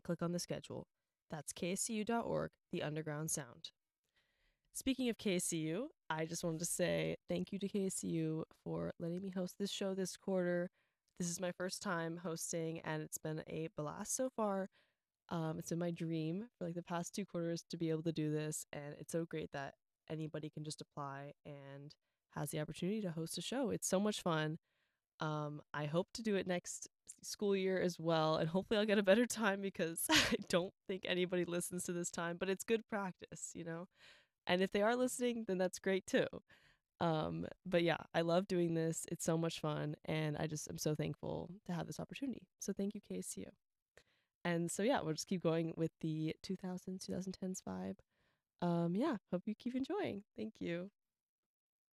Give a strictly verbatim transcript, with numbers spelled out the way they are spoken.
click on the schedule. That's k s c u dot org, the underground sound. Speaking of K S C U, I just wanted to say thank you to K S C U for letting me host this show this quarter. This is my first time hosting, and it's been a blast so far. Um, it's been my dream for like the past two quarters to be able to do this, and it's so great that anybody can just apply and has the opportunity to host a show. It's so much fun. Um, I hope to do it next school year as well, and hopefully I'll get a better time because I don't think anybody listens to this time, but it's good practice, you know? And if they are listening, then that's great too. Um, but yeah, I love doing this. It's so much fun, and I just am so thankful to have this opportunity. So thank you, K S C U. And so yeah, we'll just keep going with the two thousands, twenty tens vibe. Um, yeah, hope you keep enjoying. Thank you.